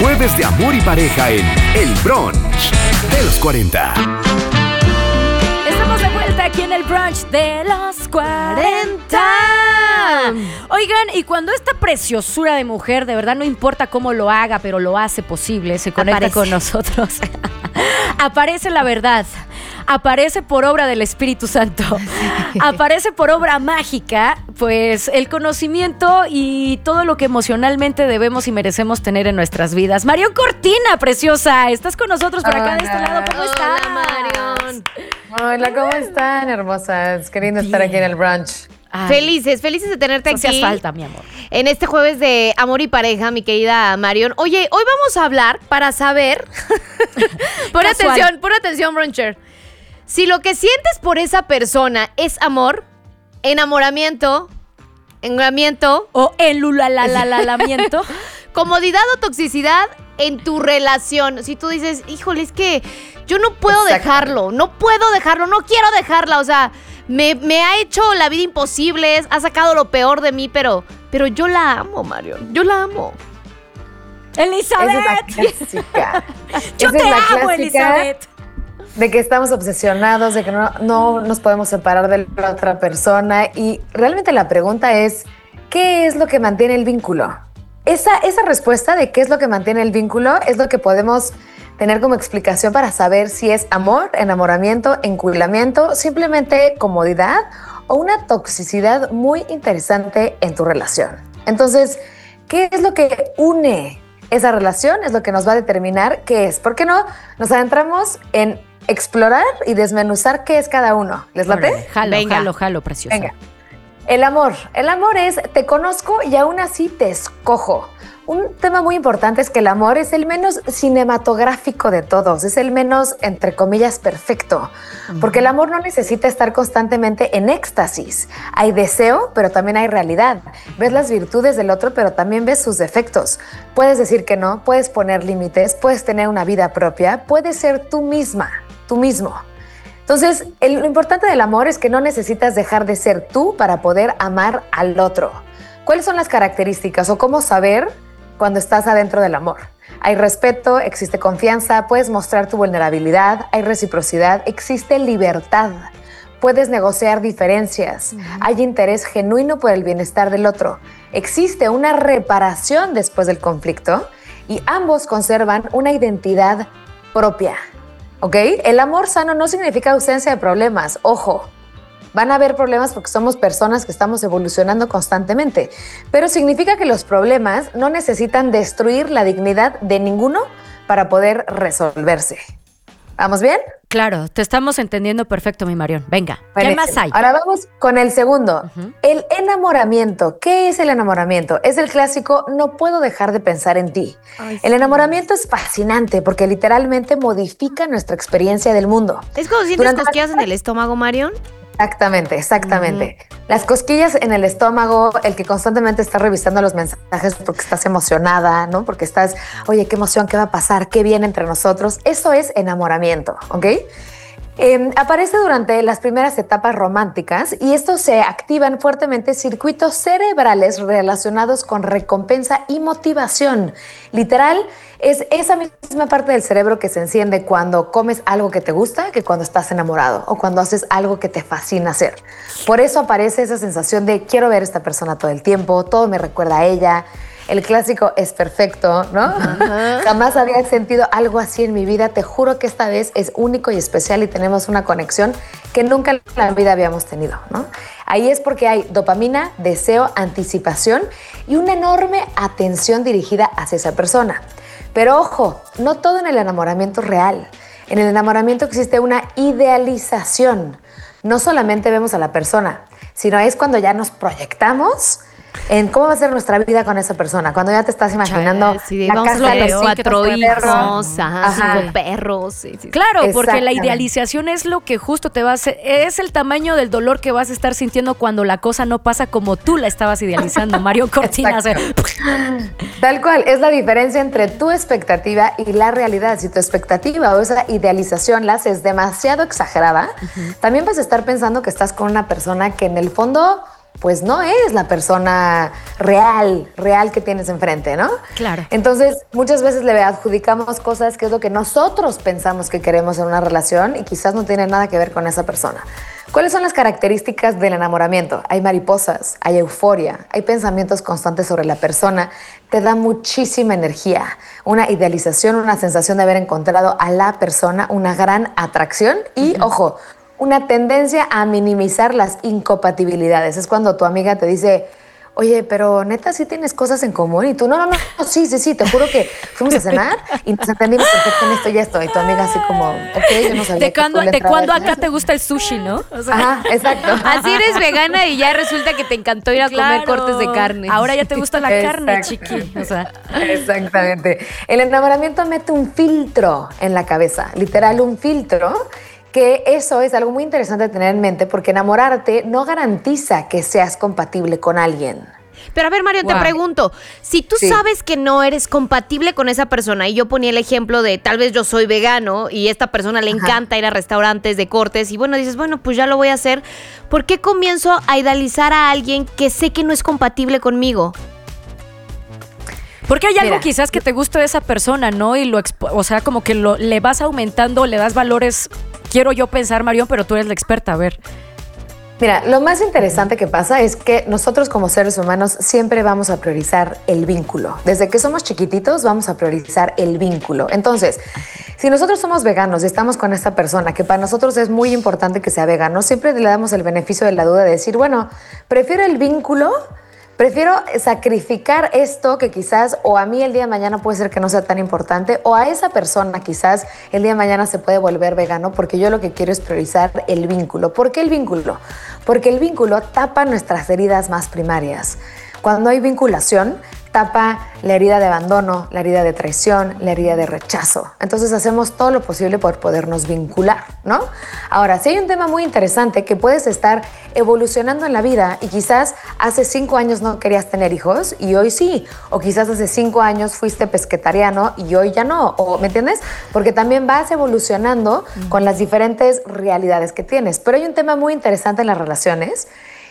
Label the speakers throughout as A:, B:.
A: Jueves de amor y pareja en El Brunch de los 40.
B: Estamos de vuelta aquí en el brunch de los 40. Oigan, y cuando esta preciosura de mujer, de verdad no importa cómo lo haga, pero lo hace posible, se conecta con nosotros, aparece la verdad. Aparece por obra del Espíritu Santo, aparece por obra mágica, pues el conocimiento y todo lo que emocionalmente debemos y merecemos tener en nuestras vidas. Marion Cortina, preciosa, estás con nosotros por acá de este lado. ¿Cómo estás?
C: Hola, Marion.
D: Hola, ¿cómo están, hermosas? Queriendo estar aquí en el brunch.
B: Ay,
C: Felices de tenerte aquí.
B: hacías falta, mi amor.
C: En este jueves de amor y pareja, mi querida Marion. Oye, hoy vamos a hablar para saber. Pon atención, bruncher. Si lo que sientes por esa persona es amor, enamoramiento,
B: O enlulalalamiento.
C: comodidad o toxicidad en tu relación. Si tú dices, híjole, es que yo no puedo dejarlo, no quiero dejarla, o sea, me ha hecho la vida imposible, ha sacado lo peor de mí, pero yo la amo, Marion, yo la amo.
B: Elizabeth.
D: Esa es la clásica.
B: Yo
D: Esa
B: te
D: es la
B: amo,
D: clásica
B: Elizabeth.
D: de que estamos obsesionados, de que no nos podemos separar de la otra persona. Y realmente la pregunta es, ¿qué es lo que mantiene el vínculo? Esa respuesta de qué es lo que mantiene el vínculo es lo que podemos tener como explicación para saber si es amor, enamoramiento, enculamiento, simplemente comodidad o una toxicidad muy interesante en tu relación. Entonces, ¿qué es lo que une esa relación? Es lo que nos va a determinar qué es. ¿Por qué no nos adentramos en explorar y desmenuzar qué es cada uno? ¿Les late?
B: Jalo, preciosa.
D: Venga. El amor es te conozco y aún así te escojo. Un tema muy importante es que el amor es el menos cinematográfico de todos, es el menos, entre comillas, perfecto, porque el amor no necesita estar constantemente en éxtasis. Hay deseo, pero también hay realidad. Ves las virtudes del otro, pero también ves sus defectos. Puedes decir que no, puedes poner límites, puedes tener una vida propia, puedes ser tú misma, tú mismo. Entonces, lo importante del amor es que no necesitas dejar de ser tú para poder amar al otro. ¿Cuáles son las características o cómo saber cuando estás adentro del amor? Hay respeto, existe confianza, puedes mostrar tu vulnerabilidad, hay reciprocidad, existe libertad, puedes negociar diferencias, hay interés genuino por el bienestar del otro, existe una reparación después del conflicto y ambos conservan una identidad propia. ¿Ok? El amor sano no significa ausencia de problemas. Ojo, van a haber problemas porque somos personas que estamos evolucionando constantemente, pero significa que los problemas no necesitan destruir la dignidad de ninguno para poder resolverse. ¿Vamos bien?
B: Claro, te estamos entendiendo perfecto, mi Marion. Venga, ¿qué
D: Buenísimo.
B: más hay?
D: Ahora vamos con el segundo. El enamoramiento. ¿Qué es el enamoramiento? Es el clásico, no puedo dejar de pensar en ti. El enamoramiento es fascinante porque literalmente modifica nuestra experiencia del mundo.
C: ¿Es como sientes cosquillas en el estómago, Marion?
D: Exactamente. Las cosquillas en el estómago, el que constantemente estás revisando los mensajes porque estás emocionada, ¿no? Porque estás, oye, qué emoción, qué va a pasar, qué viene entre nosotros. Eso es enamoramiento, ¿ok? Aparece durante las primeras etapas románticas y estos se activan fuertemente circuitos cerebrales relacionados con recompensa y motivación. Literal, es esa misma parte del cerebro que se enciende cuando comes algo que te gusta que cuando estás enamorado o cuando haces algo que te fascina hacer. Por eso aparece esa sensación de quiero ver a esta persona todo el tiempo, todo me recuerda a ella. El clásico es perfecto, ¿no? Jamás había sentido algo así en mi vida. Te juro que esta vez es único y especial y tenemos una conexión que nunca en la vida habíamos tenido, ¿no? Ahí es porque hay dopamina, deseo, anticipación y una enorme atención dirigida hacia esa persona. Pero ojo, no todo en el enamoramiento es real. En el enamoramiento existe una idealización. No solamente vemos a la persona, sino es cuando ya nos proyectamos en cómo va a ser nuestra vida con esa persona. Cuando ya te estás imaginando
C: sí,
D: la
C: vamos
D: casa
C: a
D: de
C: tener
D: los
C: 4 hijos,
D: Ajá.
C: 5 perros. Sí.
B: Claro, porque la
D: Exactamente.
B: idealización es lo que justo te va a hacer, es el tamaño del dolor que vas a estar sintiendo cuando la cosa no pasa como tú la estabas idealizando, Marion Cortina.
D: Tal cual, es la diferencia entre tu expectativa y la realidad. Si tu expectativa o esa idealización la haces demasiado exagerada, también vas a estar pensando que estás con una persona que en el fondo pues no es la persona real que tienes enfrente, ¿no?
B: Claro.
D: Entonces, muchas veces le adjudicamos cosas que es lo que nosotros pensamos que queremos en una relación y quizás no tiene nada que ver con esa persona. ¿Cuáles son las características del enamoramiento? Hay mariposas, hay euforia, hay pensamientos constantes sobre la persona, te da muchísima energía, una idealización, una sensación de haber encontrado a la persona, una gran atracción y, ojo, una tendencia a minimizar las incompatibilidades. Es cuando tu amiga te dice, oye, pero neta, sí tienes cosas en común. Y tú, no, sí, te juro que fuimos a cenar y nos entendimos perfecto en esto y esto. Y tu amiga así como, ok, yo no sabía
B: ¿De cuándo acá te gusta el sushi, no? O sea,
D: ajá, exacto.
C: Así eres vegana y ya resulta que te encantó ir a comer cortes de carne.
B: Ahora ya te gusta la carne, chiqui. O sea.
D: Exactamente. El enamoramiento mete un filtro en la cabeza, literal un filtro, que eso es algo muy interesante de tener en mente porque enamorarte no garantiza que seas compatible con alguien.
C: Pero a ver, Mario, te pregunto, si tú sabes que no eres compatible con esa persona, y yo ponía el ejemplo de tal vez yo soy vegano y esta persona le encanta ir a restaurantes de cortes y bueno, dices, bueno, pues ya lo voy a hacer, ¿por qué comienzo a idealizar a alguien que sé que no es compatible conmigo?
B: Porque hay algo quizás que te guste de esa persona, ¿no? Y o sea, como que le vas aumentando, le das valores, quiero yo pensar, Marión, pero tú eres la experta, a ver.
D: Mira, lo más interesante que pasa es que nosotros como seres humanos siempre vamos a priorizar el vínculo. Desde que somos chiquititos vamos a priorizar el vínculo. Entonces, si nosotros somos veganos y estamos con esta persona, que para nosotros es muy importante que sea vegano, siempre le damos el beneficio de la duda de decir, bueno, prefiero el vínculo. Prefiero sacrificar esto que quizás o a mí el día de mañana puede ser que no sea tan importante o a esa persona quizás el día de mañana se puede volver vegano porque yo lo que quiero es priorizar el vínculo. ¿Por qué el vínculo? Porque el vínculo tapa nuestras heridas más primarias. Cuando hay vinculación, tapa la herida de abandono, la herida de traición, la herida de rechazo. Entonces hacemos todo lo posible por podernos vincular, ¿no? Ahora, si hay un tema muy interesante que puedes estar evolucionando en la vida y quizás hace 5 años no querías tener hijos y hoy sí, o quizás hace 5 años fuiste pesquetariano y hoy ya no, o ¿me entiendes? Porque también vas evolucionando con las diferentes realidades que tienes. Pero hay un tema muy interesante en las relaciones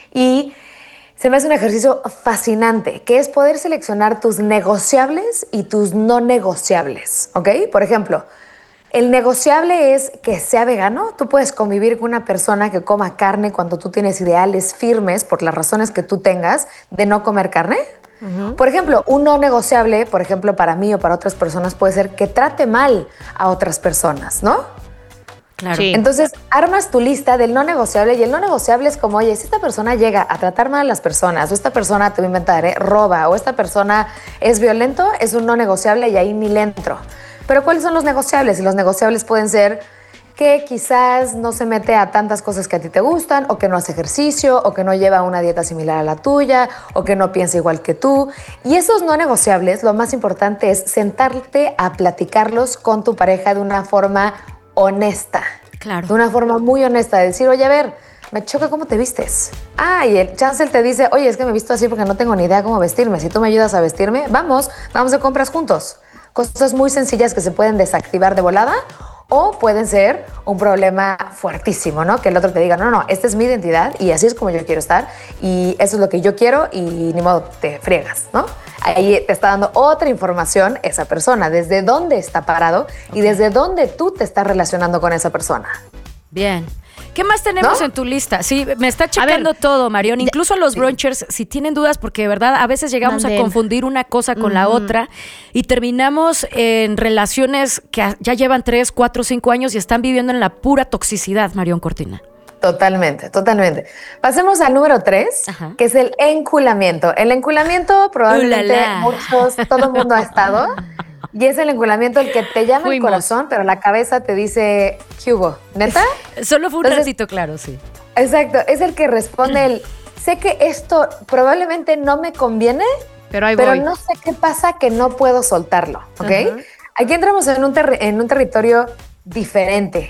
D: y se me hace un ejercicio fascinante, que es poder seleccionar tus negociables y tus no negociables, ¿ok? Por ejemplo, el negociable es que sea vegano. Tú puedes convivir con una persona que coma carne cuando tú tienes ideales firmes, por las razones que tú tengas, de no comer carne. Por ejemplo, un no negociable, por ejemplo, para mí o para otras personas, puede ser que trate mal a otras personas, ¿no?
B: Claro.
C: Sí.
D: Entonces, armas tu lista del no negociable y el no negociable es como, oye, si esta persona llega a tratar mal a las personas o esta persona, te voy a inventar, roba o esta persona es violento, es un no negociable y ahí ni le entro. Pero ¿cuáles son los negociables? Y los negociables pueden ser que quizás no se mete a tantas cosas que a ti te gustan o que no hace ejercicio o que no lleva una dieta similar a la tuya o que no piensa igual que tú. Y esos no negociables, lo más importante es sentarte a platicarlos con tu pareja de una forma honesta.
B: Claro.
D: De una forma muy honesta, de decir, oye, a ver, me choca cómo te vistes. Y el chancel te dice, oye, es que me visto así porque no tengo ni idea cómo vestirme. Si tú me ayudas a vestirme, vamos de compras juntos. Cosas muy sencillas que se pueden desactivar de volada o pueden ser un problema fuertísimo, ¿no? Que el otro te diga, no, esta es mi identidad y así es como yo quiero estar y eso es lo que yo quiero y ni modo, te friegas, ¿no? Ahí te está dando otra información esa persona, desde dónde está parado y desde dónde tú te estás relacionando con esa persona.
B: Bien. ¿Qué más tenemos en tu lista? Sí, me está checando todo, Marión. Incluso los brunchers, si tienen dudas, porque de verdad a veces llegamos a confundir una cosa con la otra y terminamos en relaciones que ya llevan 3, 4, 5 años y están viviendo en la pura toxicidad, Marión Cortina.
D: Totalmente. Pasemos al número 3, que es el enculamiento. El enculamiento probablemente todo el mundo ha estado. Y es el enculamiento el que te llama el corazón, pero la cabeza te dice, ¿qué hubo? ¿Neta?
B: Solo fue un ratito, claro, sí.
D: Exacto, es el que responde el, sé que esto probablemente no me conviene, pero no sé qué pasa que no puedo soltarlo, ¿ok? Aquí entramos en un territorio diferente.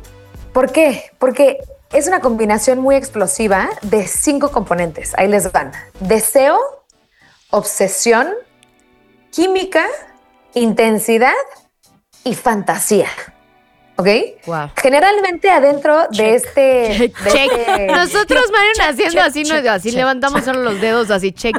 D: ¿Por qué? Porque es una combinación muy explosiva de 5 componentes. Ahí les van. Deseo, obsesión, química, intensidad y fantasía, ¿ok?
B: Wow.
D: Generalmente adentro de este...
C: Nosotros, Marion, haciendo así, levantamos solo los dedos así, check.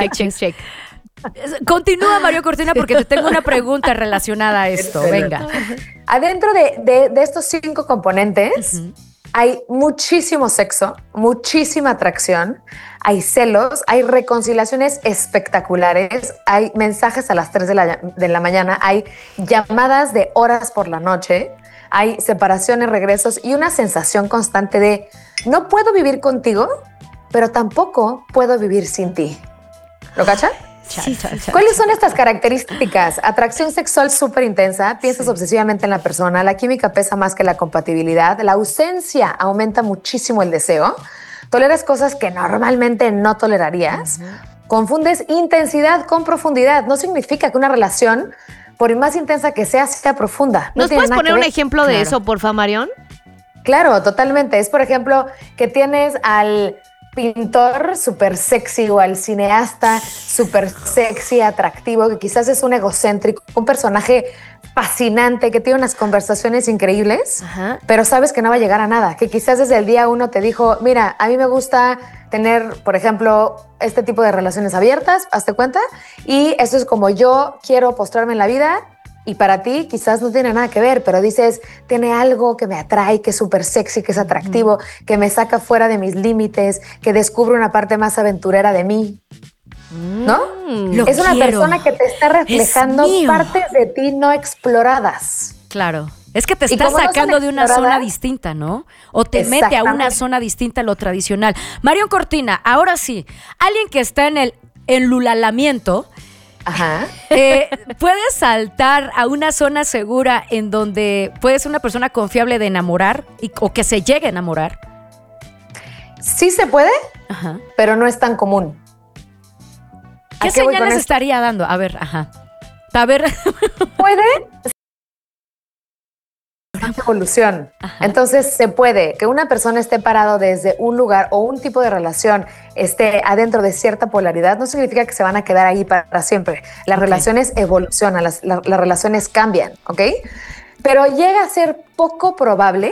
B: Continúa, Mario Cortina, porque te tengo una pregunta relacionada a esto. Venga.
D: Adentro de estos 5 componentes hay muchísimo sexo, muchísima atracción, hay celos, hay reconciliaciones espectaculares, hay mensajes a las 3 de la mañana, hay llamadas de horas por la noche, hay separaciones, regresos y una sensación constante de no puedo vivir contigo, pero tampoco puedo vivir sin ti. ¿Lo cachan? ¿Cuáles son estas características? Atracción sexual súper intensa, piensas obsesivamente en la persona, la química pesa más que la compatibilidad, la ausencia aumenta muchísimo el deseo, toleras cosas que normalmente no tolerarías, confundes intensidad con profundidad. No significa que una relación, por más intensa que sea profunda.
C: ¿Nos puedes poner un ejemplo de eso, porfa, Marion?
D: Claro, totalmente. Es, por ejemplo, que tienes al pintor súper sexy o al cineasta súper sexy, atractivo, que quizás es un egocéntrico, un personaje fascinante, que tiene unas conversaciones increíbles, pero sabes que no va a llegar a nada, que quizás desde el día 1 te dijo, mira, a mí me gusta tener, por ejemplo, este tipo de relaciones abiertas, hazte cuenta, y eso es como yo quiero postrarme en la vida. Y para ti quizás no tiene nada que ver, pero dices, tiene algo que me atrae, que es súper sexy, que es atractivo, que me saca fuera de mis límites, que descubre una parte más aventurera de mí. ¿No? Es una persona que te está reflejando partes de ti no exploradas.
B: Claro. Es que te está sacando de una zona distinta, ¿no? O te mete a una zona distinta a lo tradicional. Marion Cortina, ahora sí, alguien que está en el enlulalamiento, ¿puedes saltar a una zona segura en donde puedes ser una persona confiable de enamorar o que se llegue a enamorar?
D: Sí se puede, pero no es tan común.
B: ¿Qué señales estaría dando? A ver,
D: Puede evolución. Entonces se puede que una persona esté parado desde un lugar o un tipo de relación esté adentro de cierta polaridad, no significa que se van a quedar ahí para siempre. Las relaciones evolucionan, las relaciones cambian, ¿ok? Pero llega a ser poco probable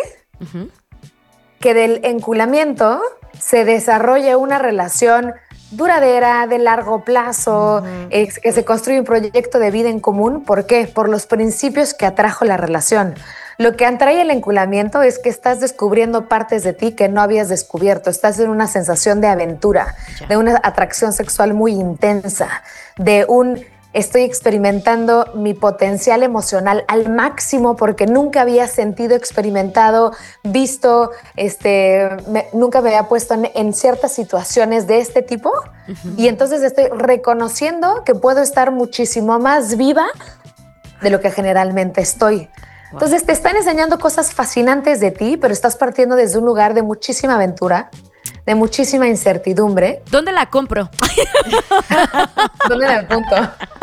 D: que del enculamiento se desarrolle una relación duradera, de largo plazo, que se construye un proyecto de vida en común. ¿Por qué? Por los principios que atrajo la relación. Lo que atrae el enculamiento es que estás descubriendo partes de ti que no habías descubierto. Estás en una sensación de aventura, de una atracción sexual muy intensa, de estoy experimentando mi potencial emocional al máximo porque nunca había sentido, experimentado, visto, nunca me había puesto en ciertas situaciones de este tipo. Y entonces estoy reconociendo que puedo estar muchísimo más viva de lo que generalmente estoy. Entonces te están enseñando cosas fascinantes de ti, pero estás partiendo desde un lugar de muchísima aventura, de muchísima incertidumbre.
B: ¿Dónde la compro?
D: ¿Dónde la apunto?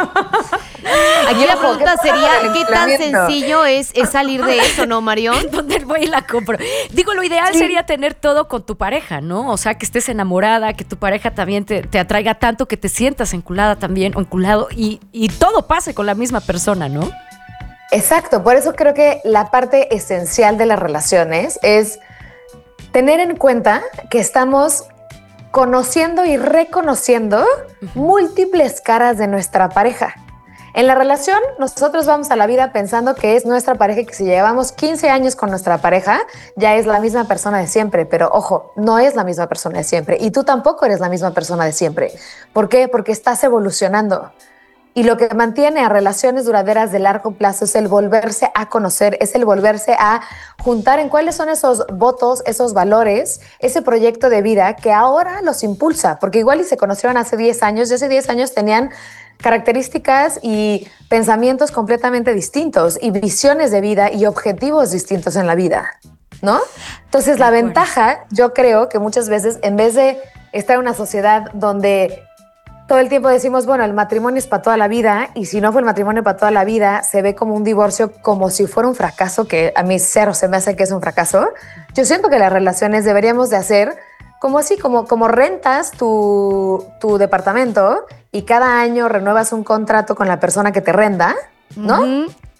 C: Aquí la pregunta sería, ¿qué tan sencillo es salir de eso, no, Marion?
B: ¿Dónde voy y la compro? Digo, lo ideal sería tener todo con tu pareja, ¿no? O sea, que estés enamorada, que tu pareja también te atraiga tanto, que te sientas enculada también, o enculado, y todo pase con la misma persona, ¿no?
D: Exacto, por eso creo que la parte esencial de las relaciones es tener en cuenta que estamos conociendo y reconociendo múltiples caras de nuestra pareja. En la relación, nosotros vamos a la vida pensando que es nuestra pareja y que si llevamos 15 años con nuestra pareja, ya es la misma persona de siempre. Pero ojo, no es la misma persona de siempre. Y tú tampoco eres la misma persona de siempre. ¿Por qué? Porque estás evolucionando. Y lo que mantiene a relaciones duraderas de largo plazo es el volverse a conocer, es el volverse a juntar en cuáles son esos votos, esos valores, ese proyecto de vida que ahora los impulsa. Porque igual y se conocieron hace 10 años y hace 10 años tenían características y pensamientos completamente distintos y visiones de vida y objetivos distintos en la vida, ¿no? Entonces la ventaja, yo creo que muchas veces en vez de estar en una sociedad donde todo el tiempo decimos, bueno, el matrimonio es para toda la vida y si no fue el matrimonio para toda la vida, se ve como un divorcio, como si fuera un fracaso, que a mí cero se me hace que es un fracaso. Yo siento que las relaciones deberíamos de hacer como así, como rentas tu departamento y cada año renuevas un contrato con la persona que te renta, ¿no?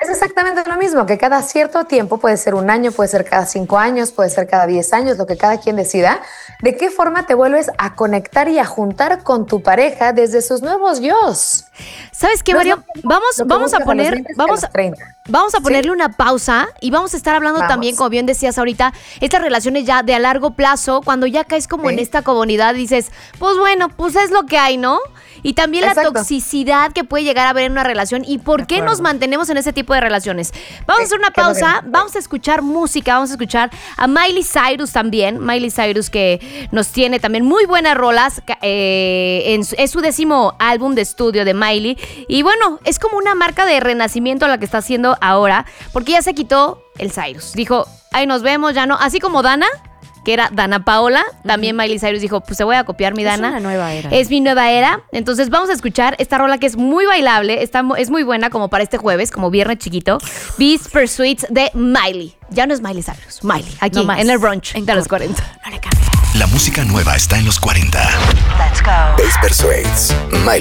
D: Es exactamente lo mismo, que cada cierto tiempo, puede ser un año, puede ser cada 5 años, puede ser cada 10 años, lo que cada quien decida, de qué forma te vuelves a conectar y a juntar con tu pareja desde sus nuevos yos.
C: ¿Sabes qué, Mario? Vamos a ponerle una pausa y vamos a estar hablando también, como bien decías ahorita, estas relaciones ya de a largo plazo, cuando ya caes como en esta comunidad, dices, pues bueno, pues es lo que hay, ¿no? Y también la toxicidad que puede llegar a haber en una relación y por qué nos mantenemos en ese tipo de relaciones. Vamos a hacer una pausa, vamos a escuchar música, vamos a escuchar a Miley Cyrus también. Miley Cyrus, que nos tiene también muy buenas rolas. Es su 10º álbum de estudio de Miley. Y bueno, es como una marca de renacimiento la que está haciendo ahora, porque ya se quitó el Cyrus. Dijo, ahí nos vemos, ya no. Así como Dana, que era Dana Paola, también Miley Cyrus dijo, pues se voy a copiar mi Dana.
B: Es una nueva era.
C: Es mi nueva era. Entonces vamos a escuchar esta rola que es muy bailable, es muy buena como para este jueves, como viernes chiquito. Beast Pursuits de Miley. Ya no es Miley Cyrus, Miley, aquí en el brunch de los 40.
A: La música nueva está en los 40.
E: Let's go.
A: Beast Pursuits, Miley